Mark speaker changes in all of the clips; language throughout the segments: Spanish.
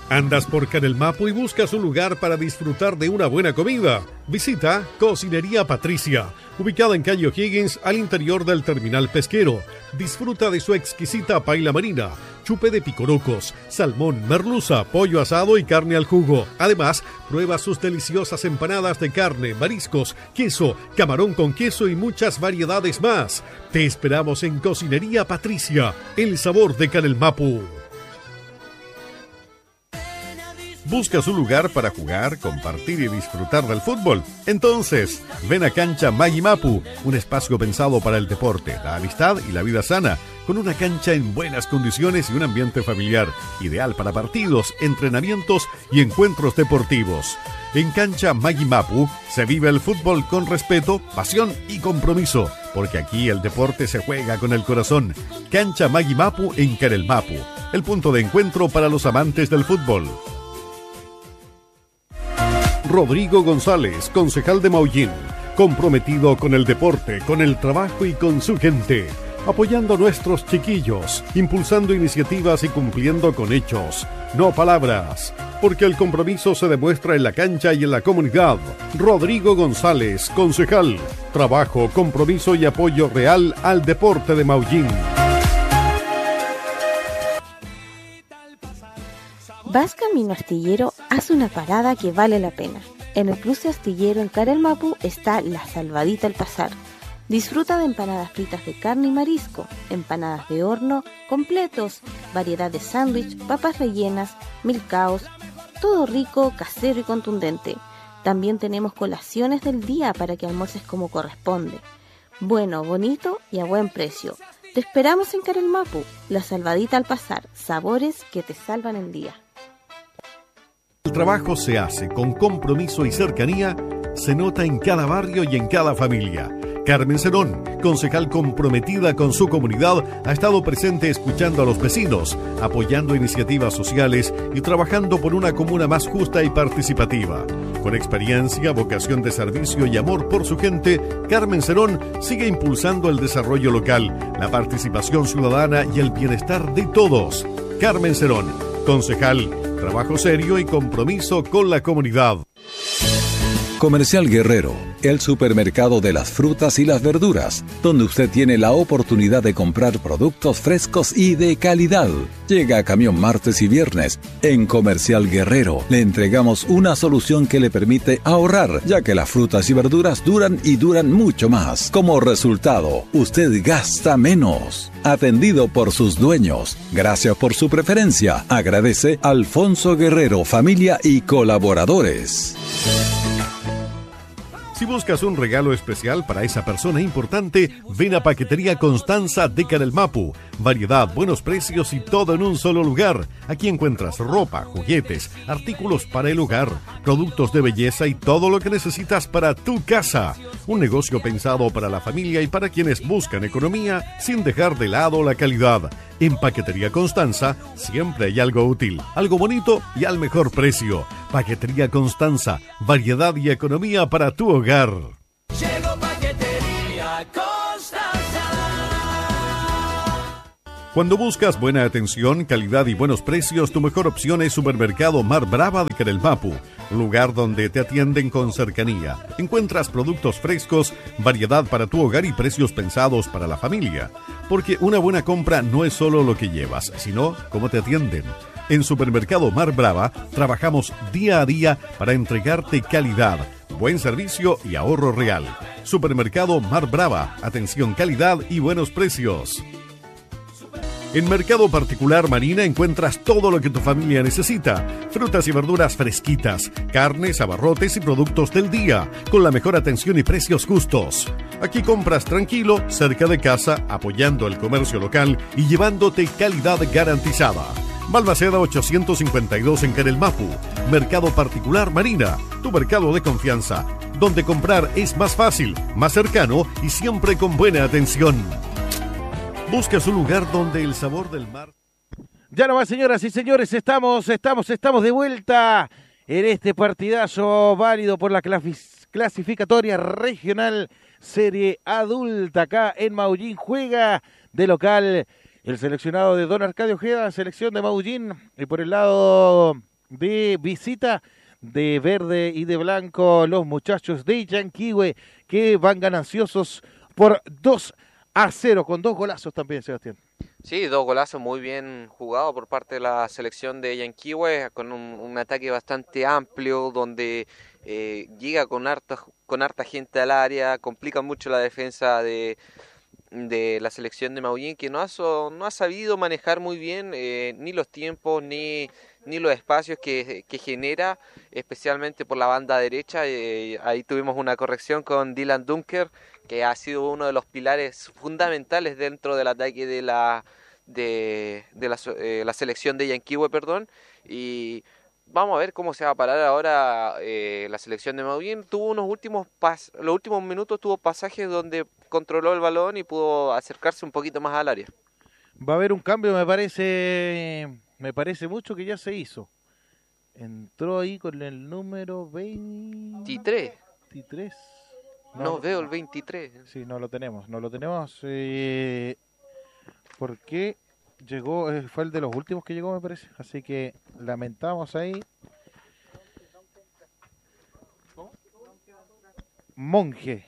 Speaker 1: ¿Andas por Canelmapu y buscas un lugar para disfrutar de una buena comida? Visita Cocinería Patricia, ubicada en calle O'Higgins, al interior del terminal pesquero. Disfruta de su exquisita paella marina, chupe de picorocos, salmón, merluza, pollo asado y carne al jugo. Además, prueba sus deliciosas empanadas de carne, mariscos, queso, camarón con queso y muchas variedades más. Te esperamos en Cocinería Patricia, el sabor de Canelmapu. ¿Buscas un lugar para jugar, compartir y disfrutar del fútbol? Entonces, ven a Cancha Maguimapu, un espacio pensado para el deporte, la amistad y la vida sana, con una cancha en buenas condiciones y un ambiente familiar, ideal para partidos, entrenamientos y encuentros deportivos. En Cancha Maguimapu se vive el fútbol con respeto, pasión y compromiso, porque aquí el deporte se juega con el corazón. Cancha Maguimapu en Canelmapu, el punto de encuentro para los amantes del fútbol. Rodrigo González, concejal de Maullín, comprometido con el deporte, con el trabajo y con su gente, apoyando a nuestros chiquillos, impulsando iniciativas y cumpliendo con hechos, no palabras, porque el compromiso se demuestra en la cancha y en la comunidad. Rodrigo González, concejal, trabajo, compromiso y apoyo real al deporte de Maullín.
Speaker 2: Vas camino Astillero, haz una parada que vale la pena. En el cruce Astillero en Canelmapu está La Salvadita al Pasar. Disfruta de empanadas fritas de carne y marisco, empanadas de horno, completos, variedad de sándwich, papas rellenas, milcaos, todo rico, casero y contundente. También tenemos colaciones del día para que almuerces como corresponde. Bueno, bonito y a buen precio. Te esperamos en Canelmapu, La Salvadita al Pasar, sabores que te salvan el día.
Speaker 1: El trabajo se hace con compromiso y cercanía, se nota en cada barrio y en cada familia. Carmen Cerón, concejal comprometida con su comunidad, ha estado presente escuchando a los vecinos, apoyando iniciativas sociales y trabajando por una comuna más justa y participativa. Con experiencia, vocación de servicio y amor por su gente, Carmen Cerón sigue impulsando el desarrollo local, la participación ciudadana y el bienestar de todos. Carmen Cerón, concejal, trabajo serio y compromiso con la comunidad.
Speaker 3: Comercial Guerrero, el supermercado de las frutas y las verduras, donde usted tiene la oportunidad de comprar productos frescos y de calidad. Llega a camión martes y viernes. En Comercial Guerrero le entregamos una solución que le permite ahorrar, ya que las frutas y verduras duran y duran mucho más. Como resultado, usted gasta menos. Atendido por sus dueños. Gracias por su preferencia. Agradece Alfonso Guerrero, familia y colaboradores.
Speaker 1: Si buscas un regalo especial para esa persona importante, ven a Paquetería Constanza de Canelmapu. Variedad, buenos precios y todo en un solo lugar. Aquí encuentras ropa, juguetes, artículos para el hogar, productos de belleza y todo lo que necesitas para tu casa. Un negocio pensado para la familia y para quienes buscan economía sin dejar de lado la calidad. En Paquetería Constanza siempre hay algo útil, algo bonito y al mejor precio. Paquetería Constanza, variedad y economía para tu hogar.
Speaker 4: Llegó Paquetería Constanza.
Speaker 1: Cuando buscas buena atención, calidad y buenos precios, tu mejor opción es Supermercado Mar Brava de Canelmapu, un lugar donde te atienden con cercanía. Encuentras productos frescos, variedad para tu hogar y precios pensados para la familia. Porque una buena compra no es solo lo que llevas, sino cómo te atienden. En Supermercado Mar Brava trabajamos día a día para entregarte calidad, buen servicio y ahorro real. Supermercado Mar Brava, atención, calidad y buenos precios. En Mercado Particular Marina encuentras todo lo que tu familia necesita. Frutas y verduras fresquitas, carnes, abarrotes y productos del día, con la mejor atención y precios justos. Aquí compras tranquilo, cerca de casa, apoyando el comercio local y llevándote calidad garantizada. Balmaceda 852 en Canelmapu. Mercado Particular Marina, tu mercado de confianza, donde comprar es más fácil, más cercano y siempre con buena atención. Buscas un lugar donde el sabor del mar...
Speaker 5: Ya nomás, señoras y señores, estamos de vuelta en este partidazo válido por la clasificatoria regional Serie Adulta. Acá en Maullín juega de local el seleccionado de Don Arcadio Ojeda, selección de Maullín. Y por el lado de visita de verde y de blanco los muchachos de Yanquihue, que van gananciosos por 2-0, con 2 golazos también, Sebastián.
Speaker 6: Sí, 2 golazos muy bien jugados por parte de la selección de Yanquihue, con un ataque bastante amplio, donde llega con harta gente al área, complica mucho la defensa de la selección de Maullín, que no ha sabido manejar muy bien ni los tiempos ni los espacios que genera, especialmente por la banda derecha. Ahí tuvimos una corrección con Dylan Dunker, que ha sido uno de los pilares fundamentales dentro del ataque de la selección de Yanquihue, perdón. Y vamos a ver cómo se va a parar ahora la selección de Maullín. Tuvo los últimos minutos tuvo pasajes donde controló el balón y pudo acercarse un poquito más al área.
Speaker 5: Va a haber un cambio, me parece mucho que ya se hizo. Entró ahí con el número 23.
Speaker 6: No veo el 23.
Speaker 5: Sí, no lo tenemos. Porque llegó, fue el de los últimos que llegó, me parece. Así que lamentamos ahí. Monje.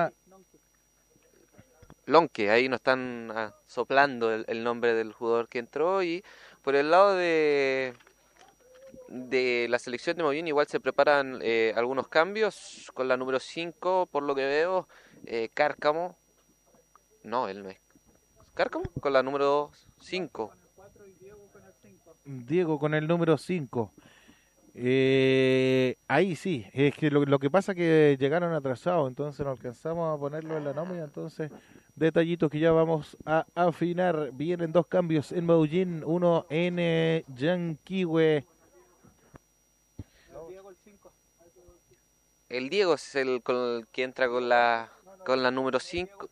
Speaker 6: Lonque, ahí nos están soplando el nombre del jugador que entró. Y por el lado de la selección de Maullín igual se preparan algunos cambios con la número 5, por lo que veo. Cárcamo. No, él no es Cárcamo, con la número 5.
Speaker 5: Diego con el número 5. Ahí sí, es que lo que pasa es que llegaron atrasados, entonces no alcanzamos a ponerlo en la nómina, entonces detallitos que ya vamos a afinar. Vienen 2 cambios en Maullín, uno en Yanquihue.
Speaker 6: El Diego es el que entra con la número 5,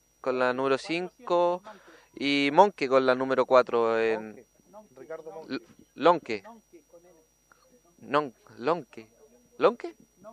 Speaker 6: y Monque con la número 4 Lonque. ¿Lonque?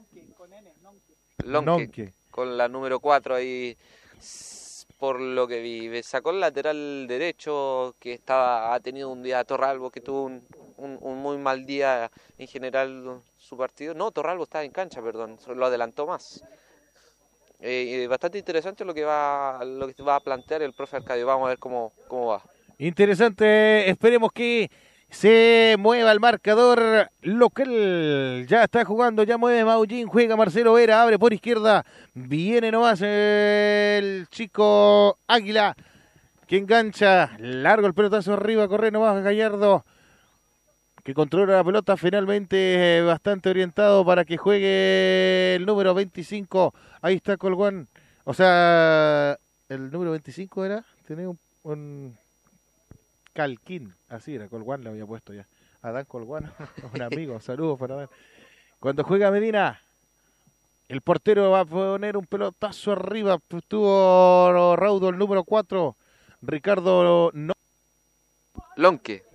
Speaker 6: Lonque con la número 4 ahí, por lo que vi. Sacó el lateral derecho, que ha tenido un día. Torralbo, que tuvo un muy mal día en general su partido. No, Torralbo estaba en cancha, perdón, lo adelantó más. Bastante interesante lo que va a plantear el profe Arcadio. Vamos a ver cómo va.
Speaker 5: Interesante, esperemos que se mueva el marcador local. Ya está jugando, ya mueve Maullín, juega Marcelo Vera, abre por izquierda, viene nomás el chico Águila, que engancha, largo el pelotazo arriba, corre nomás Gallardo, que controla la pelota, finalmente bastante orientado para que juegue el número 25. Ahí está Colguán, o sea, el número 25 era, tenía un Calquín, así era, Colguán le había puesto ya. Adán Colguán, un amigo, saludos para Adán. Cuando juega Medina, el portero va a poner un pelotazo arriba, estuvo raudo el número 4, Ricardo
Speaker 6: Lonque.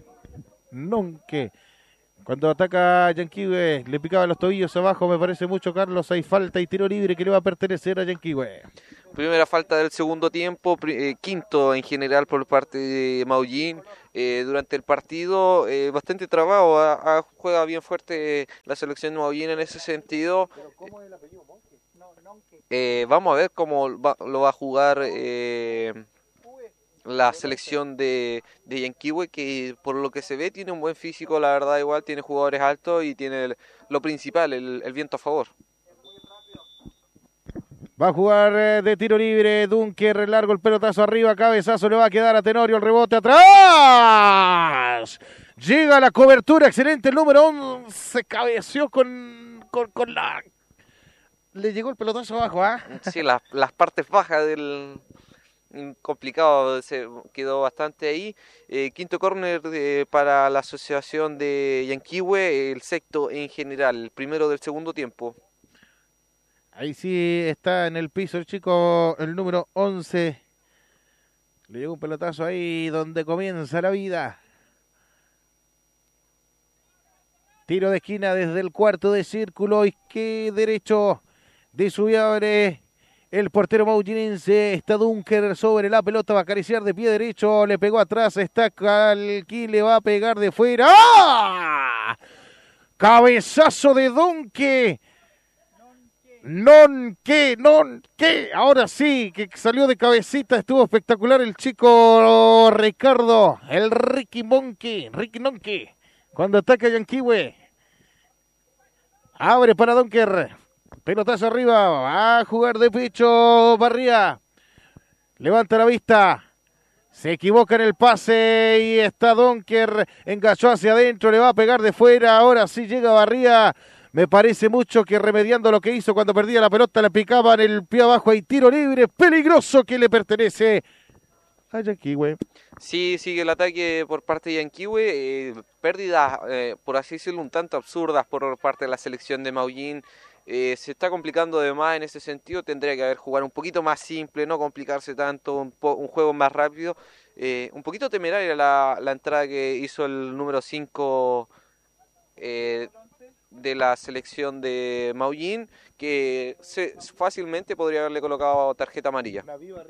Speaker 5: Cuando ataca Yanquihue, le picaba los tobillos abajo, me parece mucho, Carlos, hay falta y tiro libre que le va a pertenecer a Yanquihue.
Speaker 6: Primera falta del segundo tiempo, quinto en general por parte de Maullín durante el partido, bastante trabado, juega bien fuerte la selección de Maullín en ese sentido. Vamos a ver cómo lo va a jugar la selección de Yanquihue, que por lo que se ve tiene un buen físico, la verdad, igual tiene jugadores altos y tiene lo principal, el viento a favor.
Speaker 5: Va a jugar de tiro libre Dunker, largo el pelotazo arriba, cabezazo le va a quedar a Tenorio, el rebote atrás. Llega la cobertura, excelente, el número 11 cabeció con la... Le llegó el pelotazo abajo, ¿ah?
Speaker 6: Sí, las partes bajas del... complicado, se quedó bastante ahí. Quinto córner para la asociación de Yanquihue, el sexto en general, el primero del segundo tiempo.
Speaker 5: Ahí sí está en el piso el chico, el número 11. Le llegó un pelotazo ahí donde comienza la vida. Tiro de esquina desde el cuarto de círculo, izquierdo derecho de Subiabre. El portero maullinense, está Dunker sobre la pelota, va a acariciar de pie derecho, le pegó atrás, está Calquí, le va a pegar de fuera. ¡Ah! Cabezazo de Donque. Nonque. Ahora sí, que salió de cabecita. Estuvo espectacular el chico Ricardo. El Ricky Nonque. Cuando ataca Yanquiwe. Abre para Donker. Pelotazo arriba. Va a jugar de pecho Barría. Levanta la vista. Se equivoca en el pase y está Donker. Enganchó hacia adentro. Le va a pegar de fuera. Ahora sí llega Barría. Me parece mucho que remediando lo que hizo cuando perdía la pelota, le picaban el pie abajo. Hay tiro libre peligroso que le pertenece a Yanquiwe.
Speaker 6: Sí, sigue el ataque por parte de Yanquiwe. Pérdidas, por así decirlo, un tanto absurdas por parte de la selección de Maullín. Se está complicando de más en ese sentido. Tendría que haber jugado un poquito más simple, no complicarse tanto, un juego más rápido. Un poquito temeraria la entrada que hizo el número 5 de la selección de Maullín, que fácilmente podría haberle colocado tarjeta amarilla.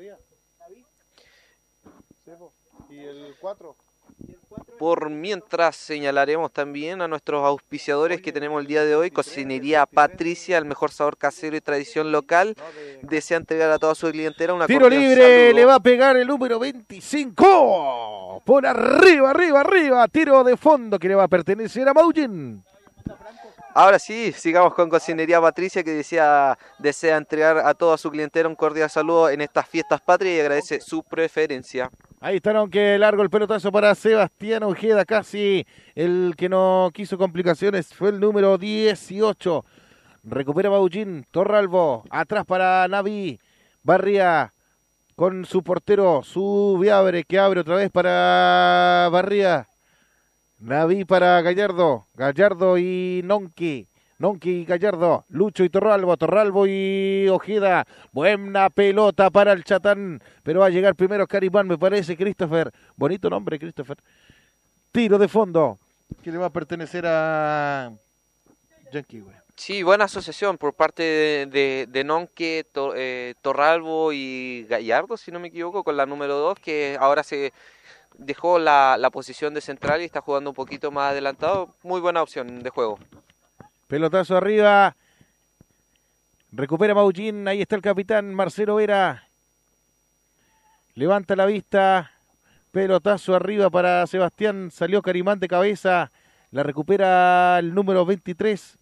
Speaker 5: ¿Y el 4?
Speaker 6: Por mientras señalaremos también a nuestros auspiciadores que tenemos el día de hoy. Cocinería Patricia, el mejor sabor casero y tradición local. Desea entregar a toda su clientela una
Speaker 5: tiro libre, saludo. Le va a pegar el número 25. Por arriba. Tiro de fondo que le va a pertenecer a Maullín.
Speaker 6: Ahora sí, sigamos con Cocinería Patricia, que desea entregar a toda su clientela un cordial saludo en estas fiestas patrias y agradece su preferencia.
Speaker 5: Ahí está, aunque largo el pelotazo para Sebastián Ojeda, casi el que no quiso complicaciones fue el número 18. Recupera Maullín, Torralbo, atrás para Navi, Barría con su portero, su Viabre, que abre otra vez para Barría. Naví para Gallardo y Nonque y Gallardo, Lucho y Torralbo y Ojeda, buena pelota para el Chatán, pero va a llegar primero Carimán, me parece, Christopher, bonito nombre Christopher, tiro de fondo, que le va a pertenecer a Yanquiwe.
Speaker 6: Sí, buena asociación por parte de Nonque, Torralbo y Gallardo, si no me equivoco, con la número 2, que ahora se dejó la posición de central y está jugando un poquito más adelantado. Muy buena opción de juego.
Speaker 5: Pelotazo arriba. Recupera Maullín. Ahí está el capitán Marcelo Vera. Levanta la vista. Pelotazo arriba para Sebastián. Salió Carimán de cabeza. La recupera el número 23.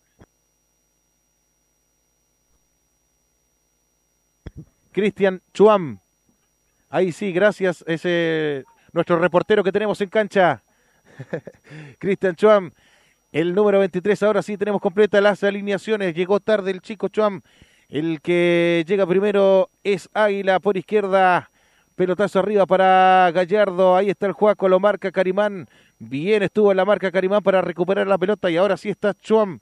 Speaker 5: Cristian Chuam. Ahí sí, gracias. Ese nuestro reportero que tenemos en cancha, Cristian Chuam, el número 23. Ahora sí tenemos completas las alineaciones. Llegó tarde el chico Chuam. El que llega primero es Águila por izquierda. Pelotazo arriba para Gallardo. Ahí está el Juaco, lo marca Carimán. Bien estuvo en la marca Carimán para recuperar la pelota y ahora sí está Chuam.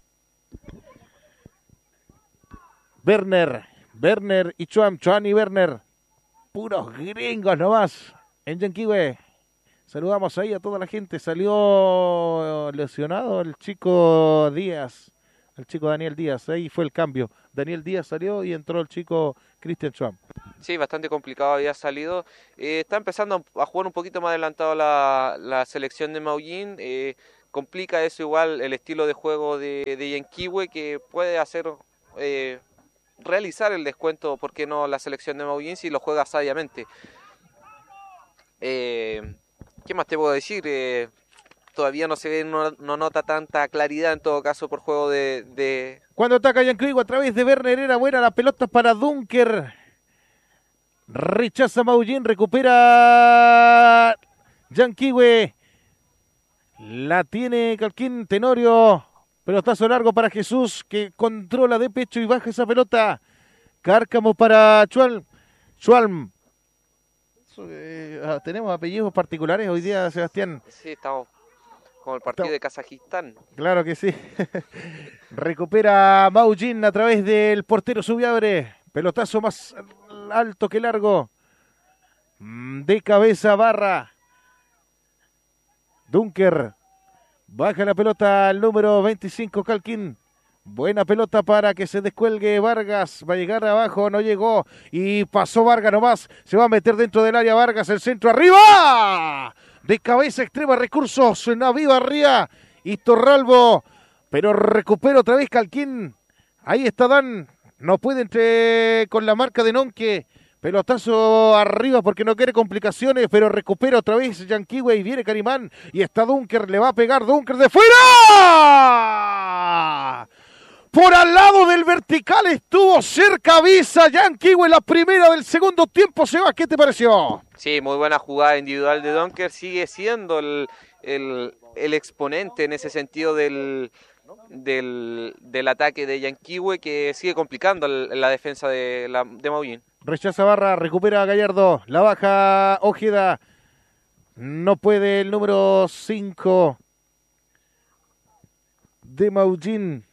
Speaker 5: Werner y Chuam y Werner. Puros gringos nomás. En Yanquiwe, saludamos ahí a toda la gente. Salió lesionado el chico Díaz, el chico Daniel Díaz. Ahí fue el cambio. Daniel Díaz salió y entró el chico Cristian Chuam.
Speaker 6: Sí, bastante complicado había salido. Está empezando a jugar un poquito más adelantado la selección de Maullín. Complica eso igual el estilo de juego de Yanquiwe, que puede hacer realizar el descuento, ¿por qué no?, la selección de Maullín si lo juega sabiamente. ¿Qué más te puedo decir? Todavía no se ve, no nota tanta claridad en todo caso por juego de...
Speaker 5: Cuando ataca Yanquiwe a través de Werner, era buena la pelota para Dunker. Rechaza Maullín, recupera Yanquiwe. La tiene Calquín Tenorio. Pelotazo largo para Jesús, que controla de pecho y baja esa pelota. Cárcamo para Chualm. Tenemos apellidos particulares hoy día, Sebastián.
Speaker 6: Sí, estamos como el partido de Kazajistán.
Speaker 5: Claro que sí. Recupera Maullín a través del portero Subiabre. Pelotazo más alto que largo. De cabeza Barra. Dunker. Baja la pelota al número 25, Calquín. Buena pelota para que se descuelgue Vargas. Va a llegar abajo, no llegó. Y pasó Vargas nomás. Se va a meter dentro del área Vargas. El centro arriba. De cabeza extrema recursos. Naví Barría y Torralbo. Pero recupera otra vez Calquín. Ahí está Dan. No puede con la marca de Nonque. Pelotazo arriba porque no quiere complicaciones, pero recupera otra vez Yanquiwe y viene Carimán. Y está Dunker, le va a pegar Dunker de fuera. Por al lado del vertical estuvo cerca Visa Yanquiwe, la primera del segundo tiempo. Sebas, ¿qué te pareció?
Speaker 6: Sí, muy buena jugada individual de Dunker. Sigue siendo el exponente en ese sentido del ataque de Yanquiwe, que sigue complicando la defensa de Maullín.
Speaker 5: Rechaza Barra, recupera Gallardo, la baja Ojeda, no puede el número 5 de Maullín.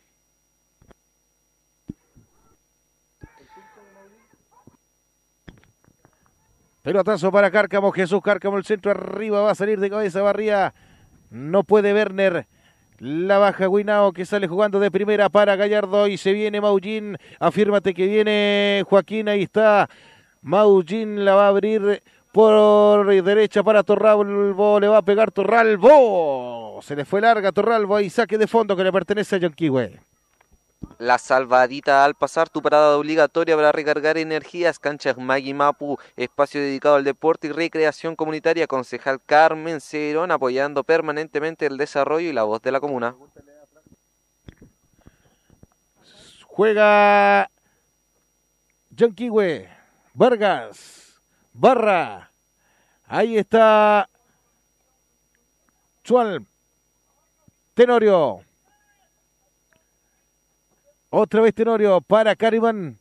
Speaker 5: Pelotazo para Cárcamo, Jesús Cárcamo, el centro arriba, va a salir de cabeza Barría, no puede Werner. La baja Guinao que sale jugando de primera para Gallardo y se viene Maullín. Afírmate que viene Joaquín, ahí está. Maullín la va a abrir por derecha para Torralbo, le va a pegar Torralbo. Se le fue larga Torralbo, ahí saque de fondo que le pertenece a Yanquiwe.
Speaker 6: La salvadita al pasar, tu parada obligatoria para recargar energías, canchas Magui Mapu, espacio dedicado al deporte y recreación comunitaria, concejal Carmen Cerón, apoyando permanentemente el desarrollo y la voz de la comuna.
Speaker 5: Juega Yanquiwe, Vargas, Barra, ahí está Chual, Tenorio. Otra vez Tenorio para Carimán.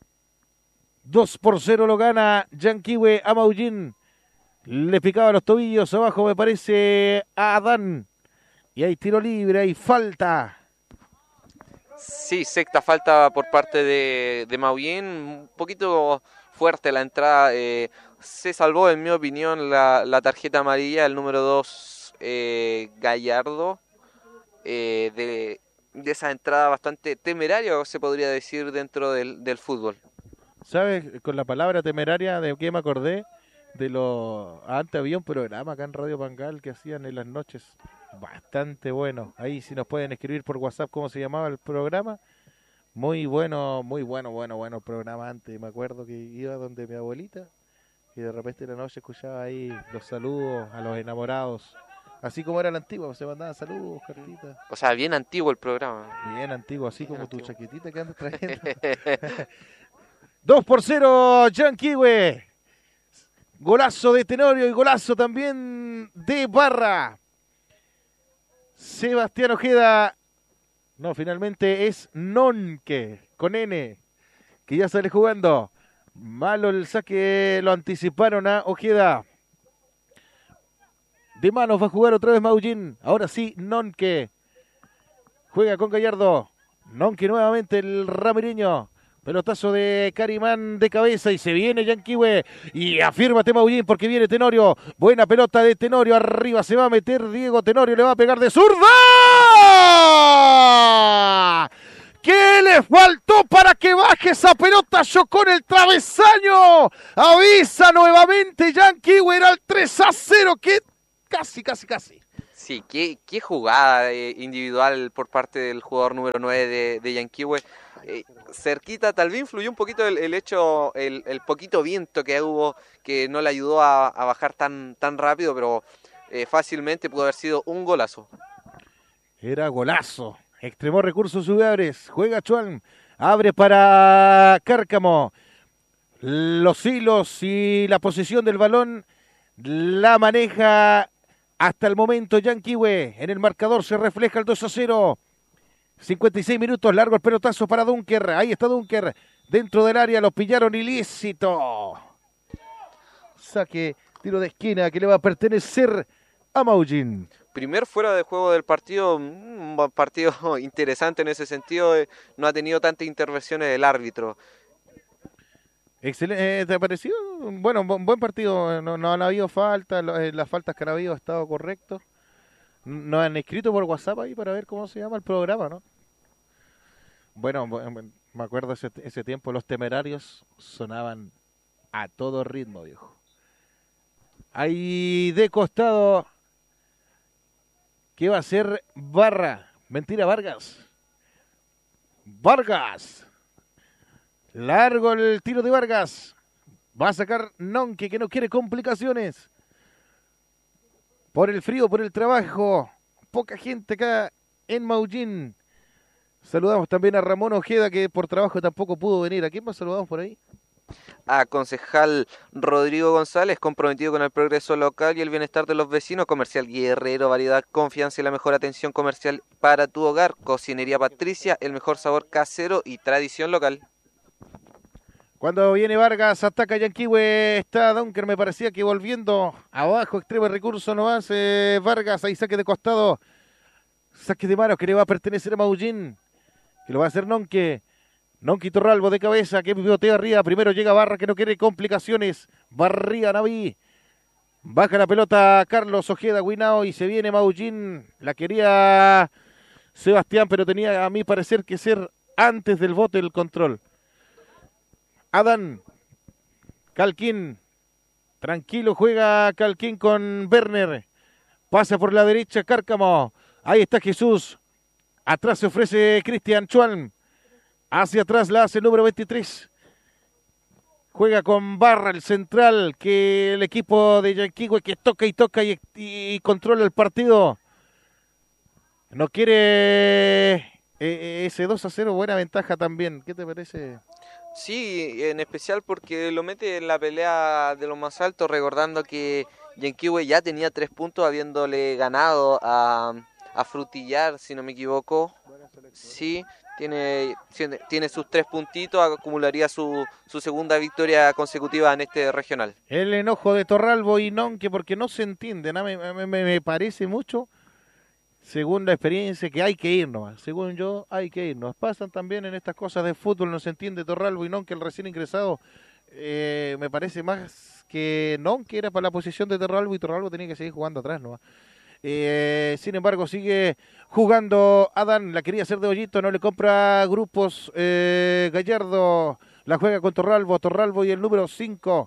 Speaker 5: 2-0 lo gana Yanquiwe a Maullín. Le picaba los tobillos abajo, me parece, a Adán. Y hay tiro libre, hay falta.
Speaker 6: Sí, sexta falta por parte de Maullín. Un poquito fuerte la entrada. Se salvó, en mi opinión, la tarjeta amarilla, el número 2, Gallardo. De esa entrada bastante temeraria, se podría decir, dentro del fútbol.
Speaker 5: ¿Sabes? Con la palabra temeraria, ¿de qué me acordé? Antes había un programa acá en Radio Pangal que hacían en las noches. Bastante bueno. Ahí si nos pueden escribir por WhatsApp cómo se llamaba el programa. Muy bueno el programa antes. Me acuerdo que iba donde mi abuelita y de repente en la noche escuchaba ahí los saludos a los enamorados. Así como era la antigua, se mandaban saludos, cartitas.
Speaker 6: O sea, bien antiguo el programa.
Speaker 5: Bien antiguo, así bien como antiguo. Tu chaquetita que andas trayendo. 2-0, Yanquiwe. Golazo de Tenorio y golazo también de Barra. Sebastián Ojeda. No, finalmente es Nonque, con N, que ya sale jugando. Malo el saque, lo anticiparon a Ojeda. De manos va a jugar otra vez Maullín. Ahora sí, Nonque. Juega con Gallardo. Nonque nuevamente, el ramiriño. Pelotazo de Carimán de cabeza y se viene Yanquiwe. Y afírmate Maullín porque viene Tenorio. Buena pelota de Tenorio. Arriba se va a meter Diego Tenorio. Le va a pegar de zurda. ¿Qué le faltó para que baje esa pelota? Chocó en el travesaño. Avisa nuevamente Yanquiwe. Era el 3-0. ¿Qué? Casi.
Speaker 6: Sí, qué jugada individual por parte del jugador número 9 de Yanquiwe. Cerquita, tal vez influyó un poquito el poquito viento que hubo, que no le ayudó a bajar tan rápido, pero fácilmente pudo haber sido un golazo.
Speaker 5: Era golazo. Extremó recursos Ubeabres. Juega Chuan. Abre para Cárcamo. Los hilos y la posesión del balón la maneja hasta el momento Yanquiwe. En el marcador se refleja el 2-0. 56 minutos, largo el pelotazo para Dunker. Ahí está Dunker. Dentro del área lo pillaron ilícito. Saque, tiro de esquina que le va a pertenecer a Maullín.
Speaker 6: Primer fuera de juego del partido, un partido interesante en ese sentido. No ha tenido tantas intervenciones del árbitro.
Speaker 5: Excelente, ¿te ha parecido? Bueno, buen partido, no han habido faltas, las faltas que han habido han estado correctos. Nos han escrito por WhatsApp ahí para ver cómo se llama el programa, ¿no? Bueno, me acuerdo ese tiempo, los Temerarios sonaban a todo ritmo, viejo. Ahí de costado, ¿qué va a hacer Barra? Mentira, Vargas. Vargas. Largo el tiro de Vargas. Va a sacar Nonque, que no quiere complicaciones. Por el frío, por el trabajo. Poca gente acá en Maullín. Saludamos también a Ramón Ojeda, que por trabajo tampoco pudo venir. ¿A quién más saludamos por ahí?
Speaker 6: A concejal Rodrigo González, comprometido con el progreso local y el bienestar de los vecinos. Comercial Guerrero, variedad, confianza y la mejor atención comercial para tu hogar. Cocinería Patricia, el mejor sabor casero y tradición local.
Speaker 5: Cuando viene Vargas, ataca Yanquihue, está Dunker, me parecía que volviendo abajo, extremo de recurso no hace Vargas, ahí saque de costado, saque de mano que le va a pertenecer a Maullín, que lo va a hacer Nonque y Torralbo de cabeza, que pivotea arriba, primero llega Barra que no quiere complicaciones, Barría Naví, baja la pelota Carlos Ojeda Guinao y se viene Maullín, la quería Sebastián, pero tenía a mí parecer que ser antes del bote el control. Adán, Calquín, tranquilo, juega Calquín con Werner, pasa por la derecha Cárcamo, ahí está Jesús, atrás se ofrece Cristian Chuan, hacia atrás la hace el número 23, juega con Barra el central, que el equipo de Yanquihue que toca y controla el partido, no quiere ese 2-0, buena ventaja también, ¿qué te parece?
Speaker 6: Sí, en especial porque lo mete en la pelea de los más altos, recordando que Yanquihue ya tenía 3 puntos habiéndole ganado a Frutillar, si no me equivoco. Sí, tiene sus 3 puntitos, acumularía su segunda victoria consecutiva en este regional.
Speaker 5: El enojo de Torralbo y Nonque porque no se entiende, ¿no? Me parece mucho, según la experiencia, que hay que irnos. Según yo, hay que irnos. Pasan también en estas cosas de fútbol, no se entiende Torralbo y Nonque, el recién ingresado. Me parece más que Nonque era para la posición de Torralbo y Torralbo tenía que seguir jugando atrás, ¿no? Sin embargo, sigue jugando Adán, la quería hacer de hoyito, no le compra grupos. Gallardo la juega con Torralbo y el número 5.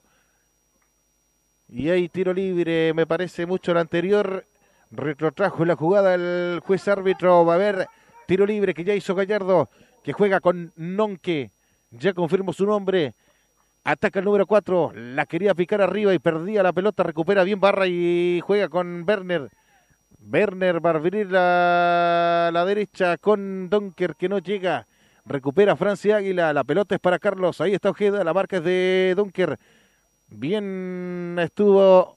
Speaker 5: Y hay tiro libre, me parece mucho el anterior. Retrotrajo la jugada el juez árbitro. Va a haber tiro libre que ya hizo Gallardo, que juega con Nonque. Ya confirmó su nombre. Ataca el número 4. La quería picar arriba y perdía la pelota. Recupera bien Barra y juega con Werner. Werner va a abrir la derecha con Dunker que no llega. Recupera Francia Águila. La pelota es para Carlos. Ahí está Ojeda. La marca es de Dunker. Bien estuvo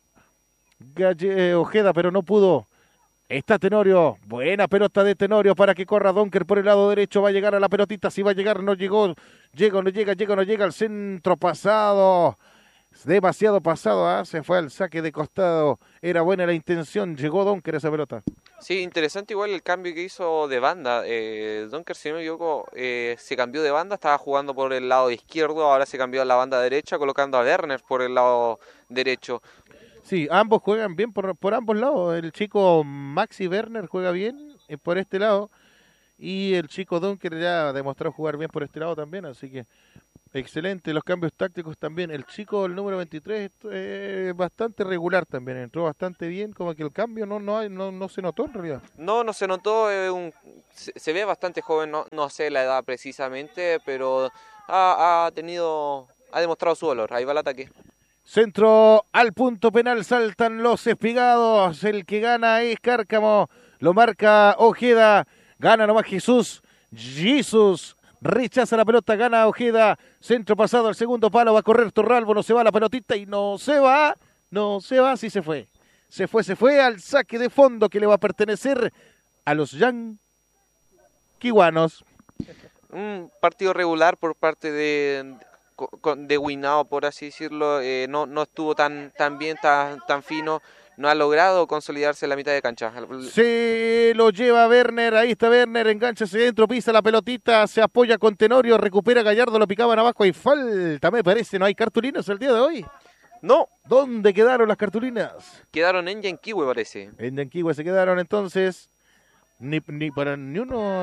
Speaker 5: Ojeda, pero no pudo. Está Tenorio, buena pelota de Tenorio para que corra Dunker por el lado derecho, va a llegar a la pelotita, si va a llegar, no llegó, no llega al centro pasado, demasiado pasado, se fue al saque de costado, era buena la intención, llegó Dunker a esa pelota.
Speaker 6: Sí, interesante igual el cambio que hizo de banda. Dunker, si no me equivoco, se cambió de banda, estaba jugando por el lado izquierdo, ahora se cambió a la banda derecha, colocando a Werner por el lado derecho.
Speaker 5: Sí, ambos juegan bien por ambos lados. El chico Maxi Werner juega bien por este lado y el chico Dunker ya ha demostrado jugar bien por este lado también, así que excelente. Los cambios tácticos también. El chico, el número 23, bastante regular también, entró bastante bien, como que el cambio no se notó en realidad.
Speaker 6: No se notó, se ve bastante joven, no sé la edad precisamente, pero ha demostrado su valor. Ahí va el ataque.
Speaker 5: Centro al punto penal, saltan los espigados, el que gana es Cárcamo, lo marca Ojeda, gana nomás Jesús, rechaza la pelota, gana Ojeda, centro pasado al segundo palo, va a correr Torralbo, no se va la pelotita y no se va, sí se fue al saque de fondo que le va a pertenecer a los yanquihuanos.
Speaker 6: Un partido regular por parte de Guinao, por así decirlo, no estuvo tan bien, tan fino, no ha logrado consolidarse en la mitad de cancha.
Speaker 5: Se lo lleva Werner, ahí está Werner, engancha hacia adentro, pisa la pelotita, se apoya con Tenorio, recupera Gallardo, lo picaban abajo, hay falta, me parece, ¿no hay cartulinas el día de hoy?
Speaker 6: No.
Speaker 5: ¿Dónde quedaron las cartulinas?
Speaker 6: Quedaron en Yanquihue, parece.
Speaker 5: En Yanquihue se quedaron entonces, ni para ni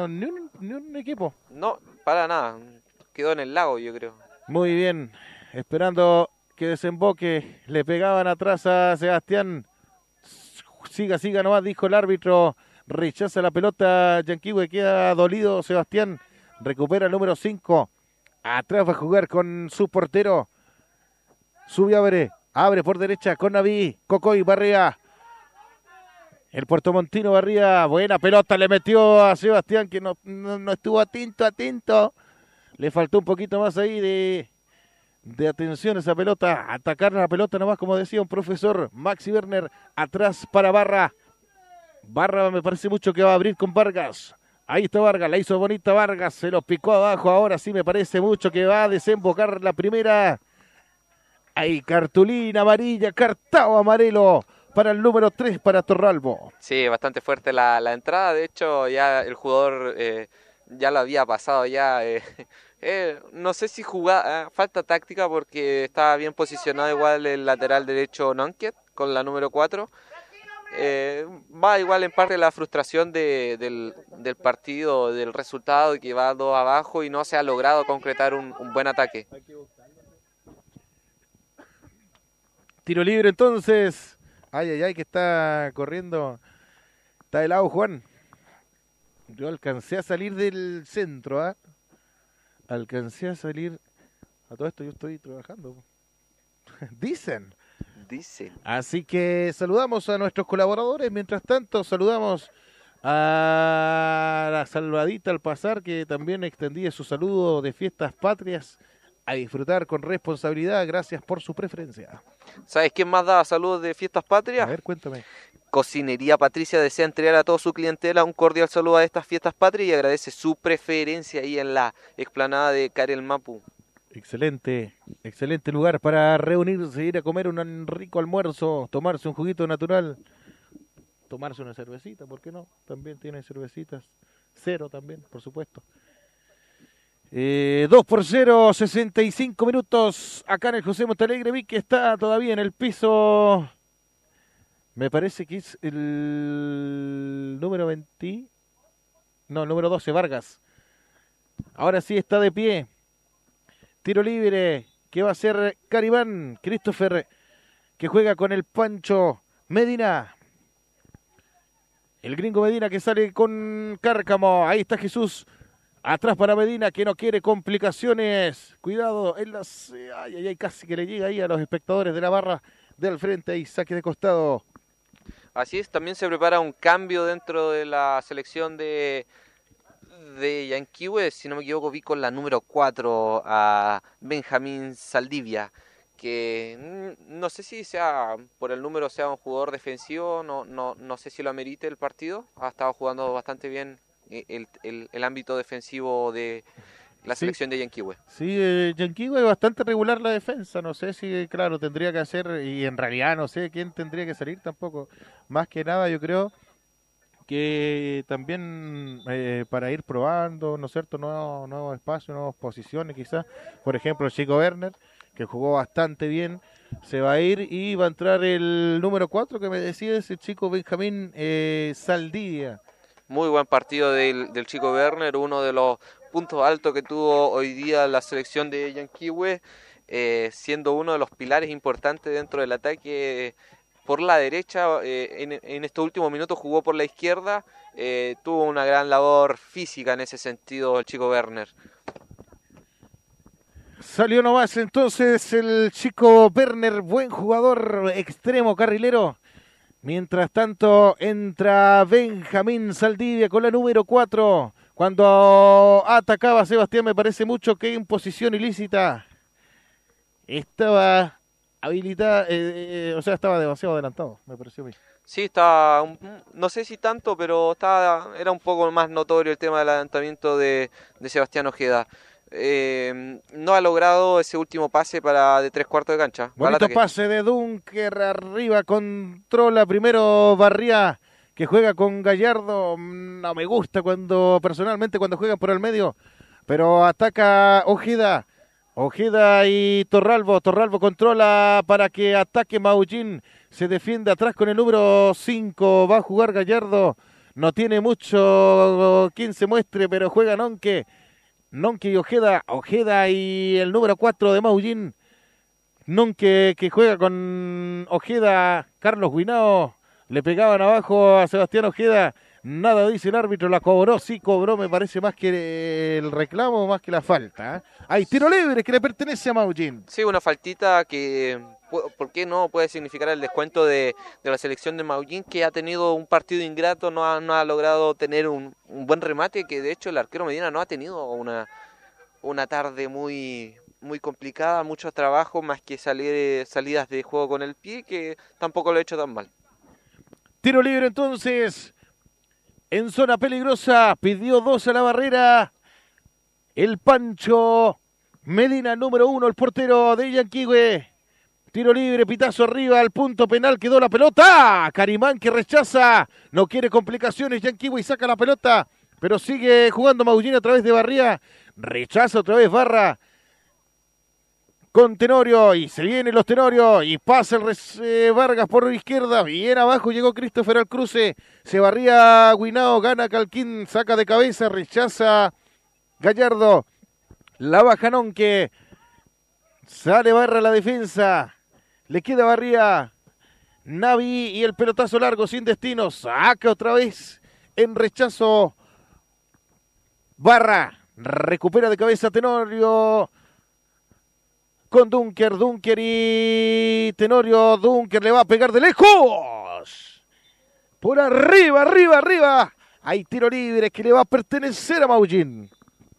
Speaker 5: un equipo.
Speaker 6: No, para nada, quedó en el lago, yo creo.
Speaker 5: Muy bien, esperando que desemboque, le pegaban atrás a Sebastián. Siga nomás, dijo el árbitro. rechaza la pelota Yanquihue, queda dolido Sebastián, recupera el número 5, atrás va a jugar con su portero, sube, abre por derecha con Naví, Cocoy, Barría, el puertomontino Barría, buena pelota, le metió a Sebastián que no estuvo atento, le faltó un poquito más ahí de atención a esa pelota, atacar la pelota nomás, como decía un profesor, Maxi Werner, atrás para Barra me parece mucho que va a abrir con Vargas, ahí está Vargas, la hizo bonita Vargas, se lo picó abajo, ahora sí me parece mucho que va a desembocar la primera, ahí cartulina amarilla, cartao amarelo para el número 3 para Torralbo.
Speaker 6: Sí, bastante fuerte la entrada, de hecho ya el jugador ya lo había pasado ya, no sé si falta táctica porque estaba bien posicionado igual el lateral derecho Nonket con la número 4. Va igual en parte la frustración del partido, del resultado, que va 2 abajo y no se ha logrado concretar un buen ataque.
Speaker 5: Tiro libre entonces. Ay, que está corriendo. Está de lado Juan. Yo alcancé a salir del centro, ¿ah? Alcancé a salir. A todo esto yo estoy trabajando. Dicen. Así que saludamos a nuestros colaboradores. Mientras tanto, saludamos a la salvadita al pasar, que también extendía su saludo de fiestas patrias. A disfrutar con responsabilidad. Gracias por su preferencia.
Speaker 6: ¿Sabes quién más da saludos de fiestas patrias?
Speaker 5: A ver, cuéntame.
Speaker 6: Cocinería Patricia desea entregar a toda su clientela un cordial saludo a estas fiestas patrias y agradece su preferencia ahí en la explanada de Carel Mapu.
Speaker 5: Excelente lugar para reunirse, ir a comer un rico almuerzo, tomarse un juguito natural, tomarse una cervecita, ¿por qué no? También tiene cervecitas, 0 también, por supuesto. 2-0, 65 minutos acá en el José Montalegre. Vi que está todavía en el piso. Me parece que es el número 20. No, el número 12, Vargas. Ahora sí está de pie. Tiro libre que va a ser Caribán, Christopher, que juega con el Pancho Medina. El gringo Medina que sale con Cárcamo. Ahí está Jesús. Atrás para Medina, que no quiere complicaciones. Cuidado, ay, casi que le llega ahí a los espectadores de la barra del frente y saque de costado.
Speaker 6: Así es, también se prepara un cambio dentro de la selección de Yanquihue. Si no me equivoco, vi con la número 4 a Benjamín Saldivia, que no sé si sea por el número sea un jugador defensivo, no sé si lo amerite el partido. Ha estado jugando bastante bien el ámbito defensivo de la selección de Yanquihue.
Speaker 5: Sí, Yanquihue es bastante regular la defensa, no sé si, claro, tendría que hacer, y en realidad no sé quién tendría que salir tampoco. Más que nada yo creo que también para ir probando, ¿no es cierto?, nuevos espacios, nuevas posiciones quizás. Por ejemplo, Chico Werner, que jugó bastante bien, se va a ir y va a entrar el número 4 que me decía, ese chico Benjamín Saldivia.
Speaker 6: Muy buen partido del chico Werner, uno de los puntos altos que tuvo hoy día la selección de Yanquihue, siendo uno de los pilares importantes dentro del ataque por la derecha. En estos últimos minutos jugó por la izquierda, tuvo una gran labor física en ese sentido el chico Werner.
Speaker 5: Salió nomás entonces el chico Werner, buen jugador, extremo carrilero. Mientras tanto entra Benjamín Saldivia con la número 4. Cuando atacaba Sebastián, me parece mucho que en posición ilícita estaba habilitada, estaba demasiado adelantado, me pareció a mí.
Speaker 6: Sí, estaba, no sé si tanto, pero era un poco más notorio el tema del adelantamiento de Sebastián Ojeda. No ha logrado ese último pase de 3/4 de cancha.
Speaker 5: Bonito pase de Dunker, arriba controla primero Barría, que juega con Gallardo. No me gusta personalmente cuando juegan por el medio, pero ataca Ojeda y Torralbo controla para que ataque Maullín, se defiende atrás con el número 5, va a jugar Gallardo, no tiene mucho quien se muestre, pero juega Nonque y Ojeda y el número 4 de Maullín, Nonque que juega con Ojeda, Carlos Guinao, Le pegaban abajo a Sebastián Ojeda. Nada dice el árbitro, la cobró, sí cobró, me parece más que el reclamo, más que la falta. Hay tiro libre que le pertenece a Maullín.
Speaker 6: Sí, una faltita que, ¿por qué no? Puede significar el descuento de la selección de Maullín, que ha tenido un partido ingrato, no ha logrado tener un buen remate, que de hecho el arquero Medina no ha tenido una tarde muy complicada, mucho trabajo, más que salidas de juego con el pie, que tampoco lo ha hecho tan mal.
Speaker 5: Tiro libre entonces. En zona peligrosa, pidió 2 a la barrera. El Pancho Medina, número 1, el portero de Yanquihue. Tiro libre, pitazo arriba, al punto penal quedó la pelota. Carimán que rechaza, no quiere complicaciones. Yanquihue y saca la pelota, pero sigue jugando Maullín a través de Barría. Rechaza otra vez Barra con Tenorio, y se vienen los Tenorio, y pasa el Vargas por izquierda, bien abajo llegó Christopher al cruce, se barría Guinao, gana Calquín, saca de cabeza, rechaza Gallardo, la baja Nonque, sale Barra a la defensa, le queda Barría, Navi y el pelotazo largo sin destino, saca otra vez en rechazo Barra, recupera de cabeza Tenorio, con Dunker y Tenorio. Dunker le va a pegar de lejos. Por arriba. Hay tiro libre que le va a pertenecer a Maullín.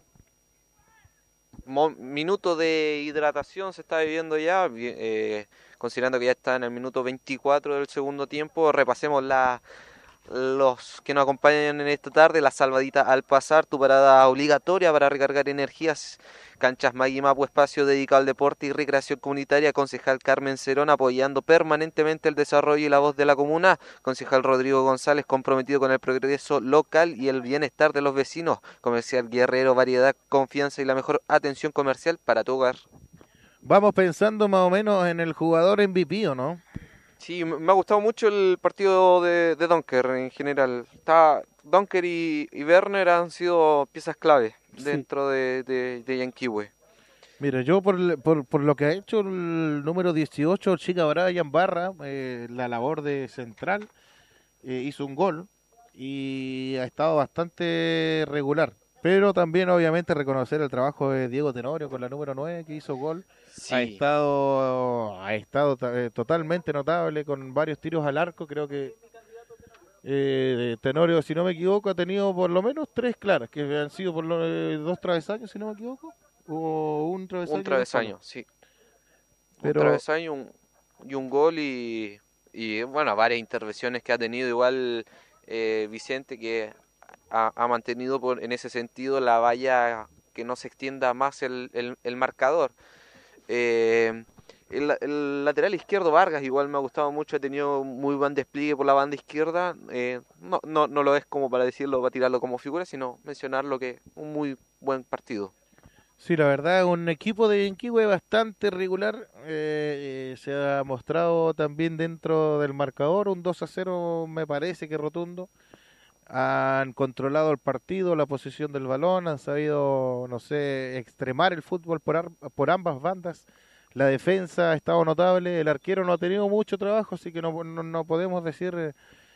Speaker 6: Minuto de hidratación se está viviendo ya, considerando que ya está en el minuto 24 del segundo tiempo. Repasemos los que nos acompañan en esta tarde. La salvadita al pasar, tu parada obligatoria para recargar energías. Canchas Magui Mapu, espacio dedicado al deporte y recreación comunitaria. Concejal Carmen Cerón, apoyando permanentemente el desarrollo y la voz de la comuna. Concejal Rodrigo González, comprometido con el progreso local y el bienestar de los vecinos. Comercial Guerrero, variedad, confianza y la mejor atención comercial para tu hogar.
Speaker 5: Vamos pensando más o menos en el jugador MVP, ¿o no?
Speaker 6: Sí, me ha gustado mucho el partido de Donker en general. Donker y Werner han sido piezas clave dentro de Yanquihue.
Speaker 5: Mira, yo por lo que ha hecho el número 18, Chica Brian Barra, la labor de central, hizo un gol y ha estado bastante regular. Pero también obviamente reconocer el trabajo de Diego Tenorio con la número 9 que hizo gol.
Speaker 6: Sí.
Speaker 5: Ha estado totalmente notable con varios tiros al arco. Creo que Tenorio, si no me equivoco, ha tenido por lo menos 3 claras, que han sido por 2 travesaños, si no me equivoco. O un travesaño.
Speaker 6: Un travesaño, sí.
Speaker 5: Pero...
Speaker 6: Un travesaño y un gol y bueno, varias intervenciones que ha tenido igual Vicente, que ha mantenido en ese sentido la valla, que no se extienda más el marcador. El lateral izquierdo Vargas igual me ha gustado mucho, ha tenido muy buen despliegue por la banda izquierda. No lo es como para decirlo, para tirarlo como figura, sino mencionarlo que un muy buen partido.
Speaker 5: Sí, la verdad, un equipo de Yanquihue bastante regular, se ha mostrado también dentro del marcador, un 2-0 me parece que rotundo. Han controlado el partido, la posesión del balón, han sabido, no sé, extremar el fútbol por ambas bandas. La defensa ha estado notable, el arquero no ha tenido mucho trabajo, así que no podemos decir...